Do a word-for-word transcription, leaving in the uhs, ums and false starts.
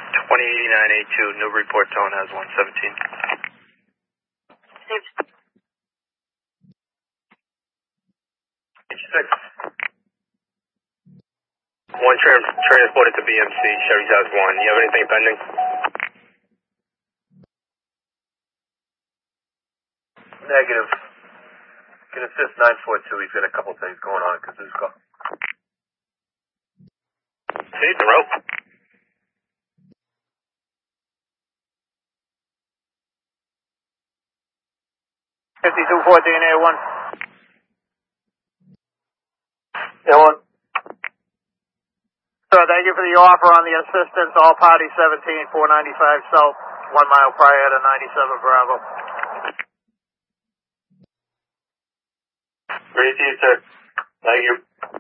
twenty eighty-nine A two, new report tone has one seventeen. six. One trans transported to B M C, Chevy's has one. You have anything pending? Negative. Can assist nine four two, he's got a couple things going on at Kosciuszko. See, the rope. fifty-two fourteen A one. A one. Sir, thank you for the offer on the assistance. All parties seventeen, four ninety-five south, one mile prior to ninety-seven Bravo. Great to see you, sir. Thank you.